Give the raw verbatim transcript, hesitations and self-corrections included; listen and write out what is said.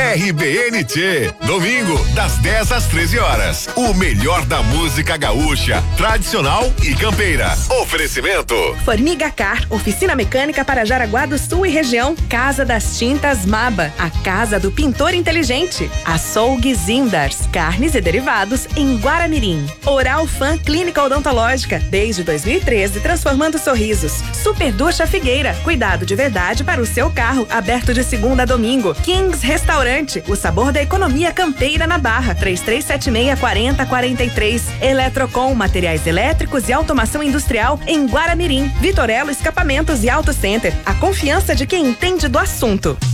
R B N T, domingo, das dez às treze horas. O melhor da música gaúcha, tradicional e campeira. Oferecimento. Formiga Car, oficina mecânica para Jaraguá do Sul e região. Casa das Tintas Maba, a casa do pintor inteligente. Açougue Zindars, carnes e derivados em Guaramirim. Oral Fan Clínica Odontológica, desde dois mil e treze, transformando sorrisos. Super Ducha Figueira, cuidado de verdade para o seu carro, aberto de segunda a domingo. Kings Restaurante, o sabor da economia campeira na Barra. três três sete seis, quatro zero quatro três. Eletrocom, materiais elétricos e automação industrial em Guaramirim. Vitorello Escapamentos e Auto Center, a confiança de quem entende do assunto.